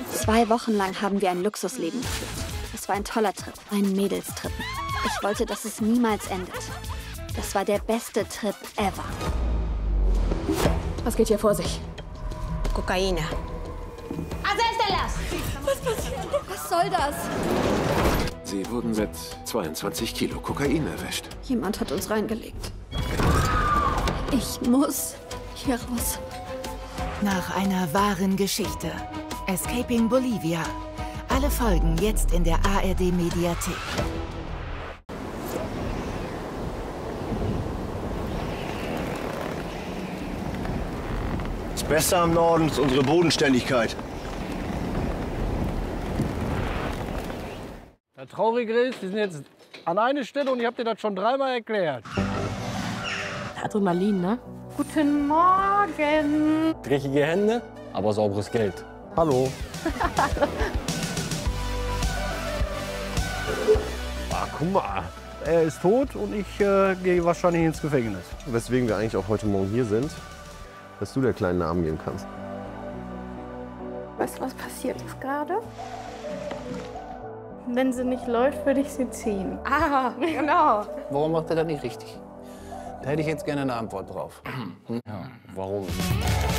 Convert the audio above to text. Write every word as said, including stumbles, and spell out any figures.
Zwei Wochen lang haben wir ein Luxusleben geführt. Es war ein toller Trip, ein Mädelstrip. Ich wollte, dass es niemals endet. Das war der beste Trip ever. Was geht hier vor sich? Kokaina. Was passiert? Was soll das? Sie wurden mit zweiundzwanzig Kilo Kokain erwischt. Jemand hat uns reingelegt. Ich muss hier raus. Nach einer wahren Geschichte. Escaping Bolivia. Alle Folgen jetzt in der A R D-Mediathek. Das Beste am Norden ist unsere Bodenständigkeit. Das Traurige ist, wir sind jetzt an einer Stelle und ich habe dir das schon dreimal erklärt. Adrenalin, ne? Guten Morgen. Dreckige Hände, aber sauberes Geld. Hallo. Ah, guck mal, er ist tot und ich äh, gehe wahrscheinlich ins Gefängnis. Weswegen wir eigentlich auch heute Morgen hier sind, dass du der kleinen Namen geben kannst. Weißt du, was passiert ist gerade? Wenn sie nicht läuft, würde ich sie ziehen. Ah, genau. Warum macht er das nicht richtig? Da hätte ich jetzt gerne eine Antwort drauf. Ja, warum?